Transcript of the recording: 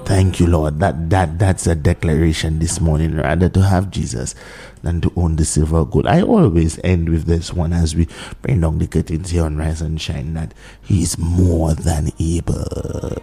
Thank you, Lord. That's a declaration this morning. Rather to have Jesus than to own the silver or gold. I always end with this one as we bring down the curtains here on Rise and Shine, that He is more than able.